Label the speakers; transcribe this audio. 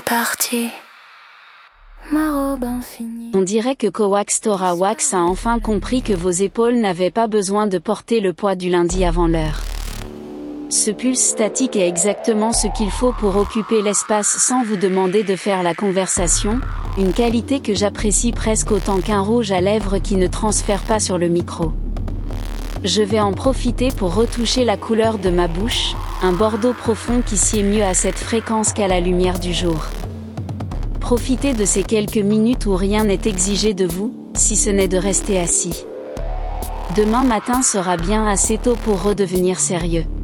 Speaker 1: parti, ma robe infinie.
Speaker 2: On dirait que Coax Tora Wax a enfin compris que vos épaules n'avaient pas besoin de porter le poids du lundi avant l'heure. Ce pulse statique est exactement ce qu'il faut pour occuper l'espace sans vous demander de faire la conversation, une qualité que j'apprécie presque autant qu'un rouge à lèvres qui ne transfère pas sur le micro. Je vais en profiter pour retoucher la couleur de ma bouche, un bordeaux profond qui sied mieux à cette fréquence qu'à la lumière du jour. Profitez de ces quelques minutes où rien n'est exigé de vous, si ce n'est de rester assis. Demain matin sera bien assez tôt pour redevenir sérieux.